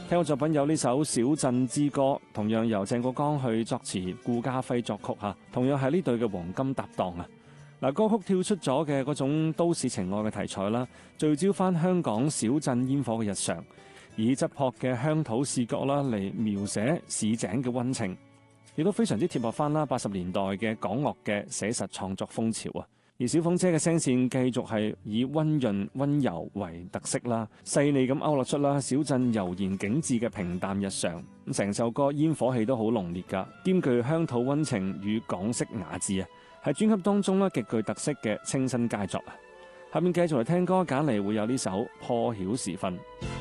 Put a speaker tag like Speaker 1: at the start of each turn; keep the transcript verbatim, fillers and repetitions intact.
Speaker 1: 聽過作品有呢首《小鎮之歌》，同樣由鄭國江去作詞，顧嘉輝作曲嚇，同樣係呢對嘅黃金搭檔啊！嗱，歌曲跳出咗嘅嗰種都市情愛嘅題材啦，聚焦翻香港小鎮煙火嘅日常，以質樸嘅鄉土視覺啦嚟描寫市井嘅溫情，亦都非常之貼合翻啦八十年代嘅港樂嘅寫實創作風潮啊！而小鳳姐嘅聲線繼續係以溫潤溫柔為特色啦，細膩咁勾勒出啦小鎮悠然景致嘅平淡日常。咁成首歌煙火氣都好濃烈噶，兼具鄉土溫情與港式雅致啊，係專輯當中啦極具特色嘅清新佳作啊！下面繼續嚟聽歌，揀嚟會有呢首《破曉時分》。